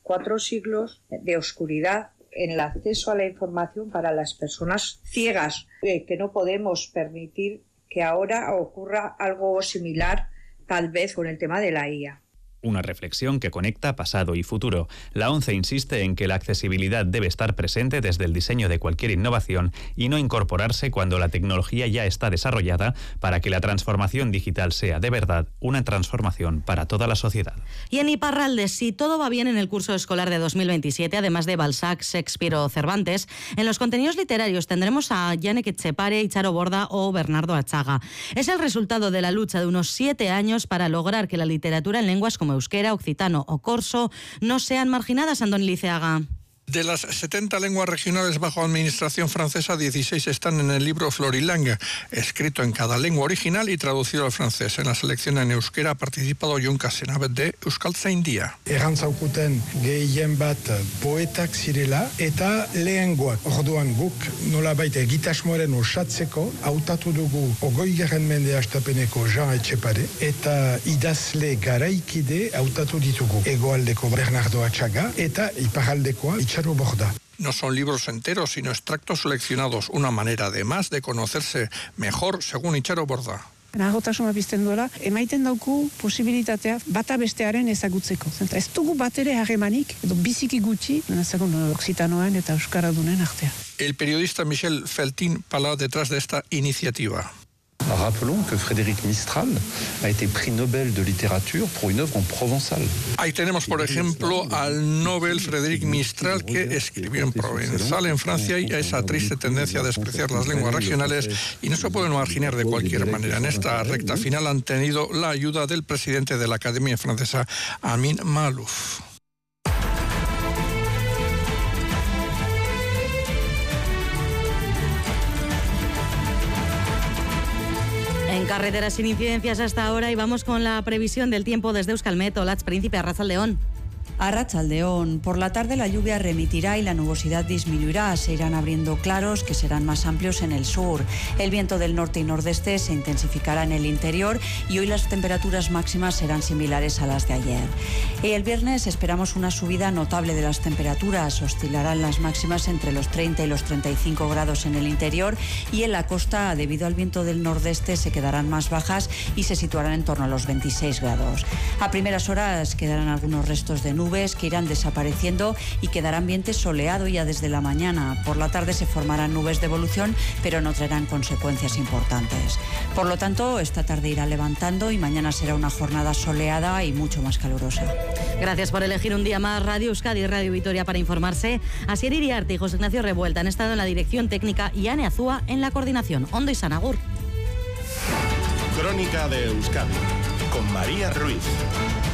4 siglos de oscuridad en el acceso a la información para las personas ciegas, que no podemos permitir que ahora ocurra algo similar, tal vez con el tema de la IA. Una reflexión que conecta pasado y futuro. La ONCE insiste en que la accesibilidad debe estar presente desde el diseño de cualquier innovación y no incorporarse cuando la tecnología ya está desarrollada, para que la transformación digital sea de verdad una transformación para toda la sociedad. Y en Iparralde, si todo va bien en el curso escolar de 2027, además de Balzac, Shakespeare o Cervantes, en los contenidos literarios tendremos a Janek Etxepare, Itxaro Borda o Bernardo Achaga. Es el resultado de la lucha de unos 7 años para lograr que la literatura en lenguas como euskera, occitano o corso no sean marginadas, Andoni Liceaga. De las 70 lenguas regionales bajo administración francesa, 16 están en el libro Florilangue, escrito en cada lengua original y traducido al francés. En la selección en euskera ha participado Jon Casenabet de Euskaltzaindia. Errantzaukuten gehien bat poetak zirela eta lehengoak. Orduan guk nolabait egitasmoaren osatzeko hautatu dugu 20. mende hastapeneko Jean Etxepare eta idazle garaikide hautatu ditugu. Hegoaldeko Bernardo Achaga eta iparraldekoa Itxaro Borda. No son libros enteros, sino extractos seleccionados, una manera además de conocerse mejor, según Itxaro Borda. Nagotasuna bizten duela, emaiten dauku posibilitatea bata bestearen ezagutzeko. Zenta ez dugu bat ere harremanik, edo biziki gutxi, zegoen occitanoen eta euskaradunen artea. El periodista Michel Feltin pala detrás de esta iniciativa. Rappelons que Frédéric Mistral a été prix Nobel de littérature pour une œuvre en provençal. Ahí tenemos, por ejemplo, al Nobel Frédéric Mistral, que escribió en provenzal en Francia, y a esa triste tendencia a despreciar las lenguas regionales, y no se pueden marginar de cualquier manera. En esta recta final han tenido la ayuda del presidente de la Academia Francesa, Amin Maalouf. En carreteras sin incidencias hasta ahora, y vamos con la previsión del tiempo desde Euskalmet. Olatz Príncipe, Arratsaldeon. Arratsaldeon. Por la tarde la lluvia remitirá y la nubosidad disminuirá. Se irán abriendo claros que serán más amplios en el sur. El viento del norte y nordeste se intensificará en el interior y hoy las temperaturas máximas serán similares a las de ayer. El viernes esperamos una subida notable de las temperaturas. Oscilarán las máximas entre los 30 y los 35 grados en el interior, y en la costa, debido al viento del nordeste, se quedarán más bajas y se situarán en torno a los 26 grados. A primeras horas quedarán algunos restos de nubes que irán desapareciendo y quedará ambiente soleado ya desde la mañana. Por la tarde se formarán nubes de evolución, pero no traerán consecuencias importantes. Por lo tanto, esta tarde irá levantando y mañana será una jornada soleada y mucho más calurosa. Gracias por elegir un día más Radio Euskadi y Radio Vitoria para informarse. Asier Iriarte y José Ignacio Revuelta han estado en la dirección técnica y Ane Azúa en la coordinación. Ondo y Sanagur. Crónica de Euskadi con María Ruiz.